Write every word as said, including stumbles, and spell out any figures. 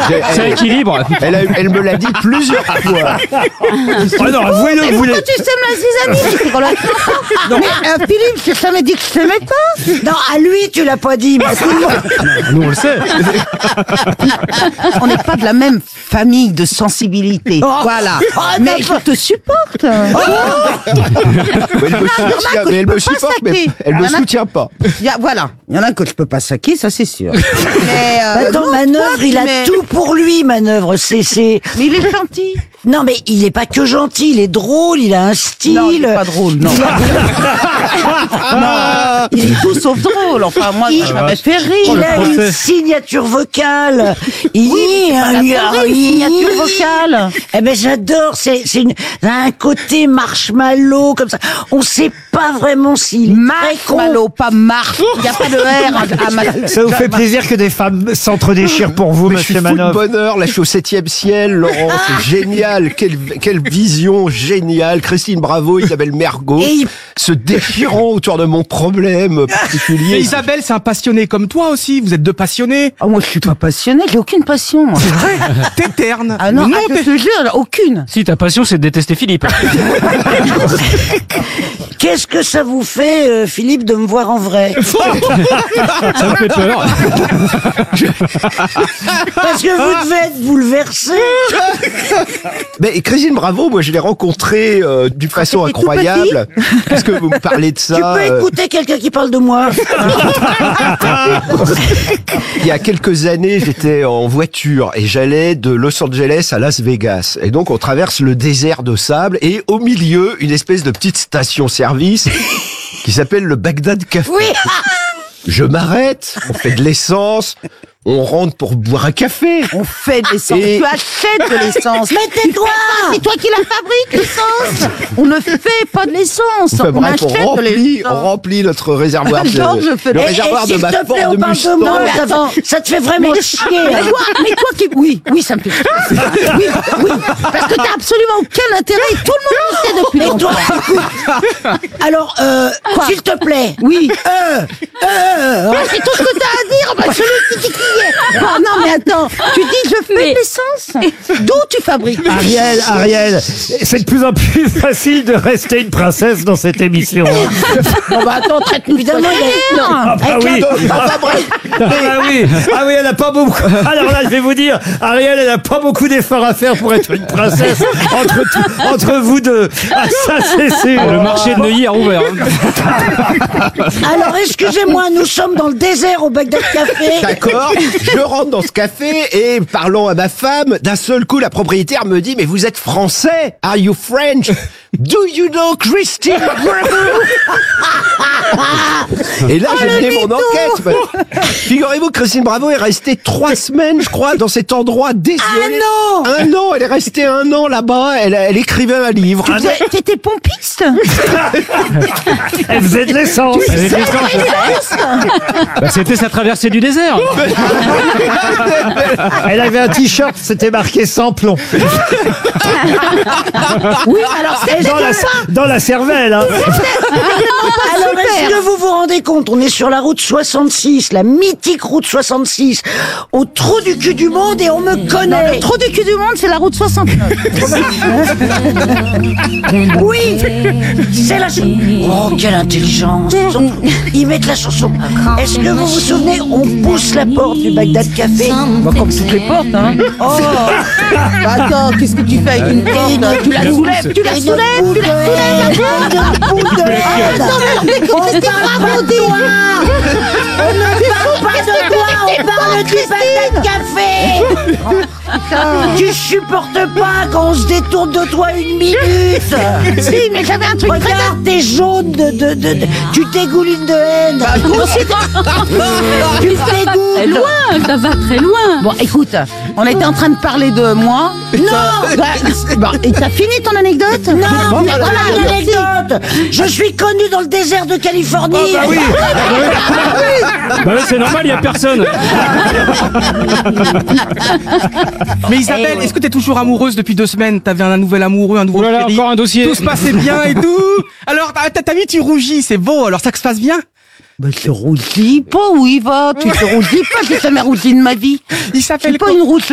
Ça équilibre. Elle, a, elle me l'a dit plusieurs fois. Ah non, avouez-le, vous voulez. Tu sais me la zizanie. Non, mais euh, Philippe, j'ai jamais dit que je t'aimais pas. Non, à lui, tu l'as pas dit, mais à tout le monde. Nous, on le sait. On n'est pas de la même famille de sensibilité. Oh. Voilà. Oh, mais je te supporte. Mais elle me soutient, mais elle me supporte, mais elle me soutient pas. Il y a, voilà. Il y en a que je peux pas saquer, ça c'est sûr. Mais, euh, Attends, non, Manœuvre, il a mais- tout pour lui, Manœuvre. C'est, c'est... Mais il est gentil. Non, mais il est pas que gentil, il est drôle, il a un style. Non, il est pas drôle, non. Non, il est tout sauf drôle. Enfin, moi, Il- ça m'avait fait Il rire. a une signature vocale. Il Oui, mais un- ça m'a fait rire, une signature vocale. Eh ben, j'adore. C'est, c'est une, un côté marshmallow, comme ça. On sait pas vraiment s'il est très con. Marshmallow, pas marche. Il n'y a pas de R à, à ma- Ça vous fait plaisir que des femmes s'entre-déchirent pour vous, Mais je suis monsieur fou de Manœuvre. bonheur, là je suis au septième ciel, Laurent, c'est génial, quelle, quelle vision géniale, Christine Bravo, Isabelle Mergo, Et il- se déchirant autour de mon problème Et particulier. Isabelle, c'est un passionné comme toi aussi. Vous êtes deux passionnés. Ah, moi, je suis pas passionnée, j'ai aucune passion. moi. C'est vrai. T'es terne. Ah non, Mais ah, je t'es- te jure, aucune. Si ta passion, c'est de détester Philippe. Qu'est-ce que ça vous fait, euh, Philippe, de me voir en vrai? Ça me fait peur. Parce que vous devez être bouleversé. Mais Christine Bravo, moi je l'ai rencontrée euh, d'une façon t'étais tout incroyable. Qu'est-ce que vous me parlez de ça Tu peux euh, écouter quelqu'un qui parle de moi. Il y a quelques années, j'étais en voiture et j'allais de Los Angeles à Las Vegas. Et donc, on traverse le désert de sable et au milieu, une espèce de petite station-service qui s'appelle le Bagdad Café. Oui. Je m'arrête, on fait de l'essence, on rentre pour boire un café. On fait de l'essence. Et- Tu achètes de l'essence. Mais tais-toi. C'est toi qui la fabriques, l'essence. On ne fait pas de l'essence. Enfin, On bref, on achète de remplit, on l'essence. remplit notre réservoir de, Non, je fais- le Et- et réservoir de S'il ma te plaît, Ford on parle de Mustang. moi. mais Ça, attends. ça te fait vraiment Mais, chier. mais toi, mais toi qui, oui, oui, ça me fait chier. Oui, oui, parce que t'as absolument aucun intérêt et tout le monde le sait depuis Et longtemps. toi, écoute. Alors, euh, Quoi s'il te plaît. Oui. Euh, euh, Ah, c'est tout ce que t'as à dire, bah, celui qui dit qui est. Ah, non, mais attends, tu dis je fais de l'essence. D'où tu fabriques? Ariel, Ariel, c'est de plus en plus facile de rester une princesse dans cette émission. Bon, bah, attends, traite-nous évidemment, il y a... Ah bah oui. Ah bah oui. Ah oui, elle a pas beaucoup. Alors là, je vais vous dire, Ariel, elle a pas beaucoup d'efforts à faire pour être une princesse entre, entre vous deux. Ah, ça, c'est sûr. Le marché de Neuilly a rouvert. hein. Alors, excusez-moi, nous sommes dans le désert au Bagdad Café. D'accord, je rentre dans ce café et parlant à ma femme, d'un seul coup, la propriétaire me dit, mais vous êtes français? Are you French? Do you know Christine Bravo? Et là, j'ai mené mon enquête. Figurez-vous que Christine Bravo est restée trois semaines, je crois, dans cet endroit désolé. Un an. Un an, elle est restée un an là-bas, elle, elle écrivait un livre. T'étais- T'étais pompiste? Elle faisait de l'essence. Elle était étanche. Bah, c'était sa traversée du désert. Elle avait un t-shirt, c'était marqué sans plomb. Oui, alors c'est Dans la, dans la cervelle, hein. Alors, est-ce que vous vous rendez compte, on est sur la route soixante-six, la mythique route soixante-six, au trou du cul du monde et on me connaît. Le trou du cul du monde, c'est la route soixante-neuf. Oui, c'est la chanson. Oh, quelle intelligence. Ils mettent la chanson. Est-ce que vous vous souvenez, on pousse la porte du Bagdad Café. Bah, comme toutes les portes, hein. Oh, Bah, attends, qu'est-ce que tu fais avec une porte? Tu la soulèves, tu la soulèves, tu la soulèves. une boule de haine. On parle pas de toi. On ne parle pas de toi, on parle du Bagdad Café. Tu supportes pas quand on se détourne de toi une minute. Si, mais j'avais un truc très bien. Regarde, t'es jaune de, de, de, de- tu t'égoulines de haine. Bah, toi aussi, toi. Tu t'égoules. Loin, ça va très loin. Bon, écoute, on était en train de parler de moi. Non. Bah, bon, et t'as fini ton anecdote? Non, mais voilà une anecdote. Je suis connu dans le désert de Californie. Bah oui. Bah ouais, c'est normal, il y a personne. Mais Isabelle, est-ce que t'es toujours amoureuse depuis deux semaines? T'avais un nouvel amoureux, un nouveau Oh là là, chéri. encore un dossier. Tout se passait bien et tout. Alors, t'as t'as vu, tu rougis, c'est beau. Alors, ça que se passe bien? Bah, je rougis pas, oui, va. Tu te rougis pas, j'ai jamais rougi de ma vie. Il Je s'appelle suis pas quoi? une rousse